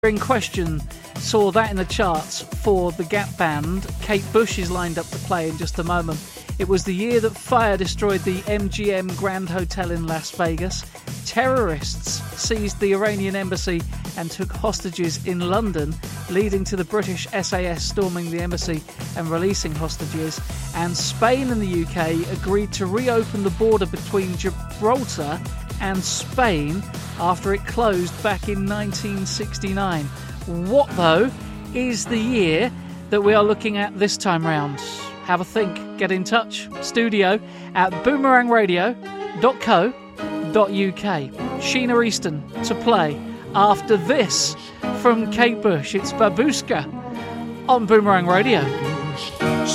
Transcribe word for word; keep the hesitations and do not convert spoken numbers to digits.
in question saw that in the charts for the Gap Band. Kate Bush is lined up to play in just a moment. It was the year that fire destroyed the M G M Grand Hotel in Las Vegas. Terrorists seized the Iranian embassy and took hostages in London, leading to the British S A S storming the embassy and releasing hostages. And Spain and the U K agreed to reopen the border between Gibraltar and Spain after it closed back in nineteen sixty-nine. What, though, is the year that we are looking at this time round? Have a think. Get in touch. Studio at boomerang radio dot co dot uk. Sheena Easton to play after this from Kate Bush. It's Babushka on Boomerang Radio.